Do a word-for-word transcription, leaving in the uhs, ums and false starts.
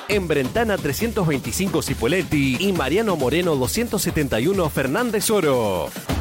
en Brentana trescientos veinticinco Cipolletti y Mariano Moreno doscientos setenta y uno Fernández Oro.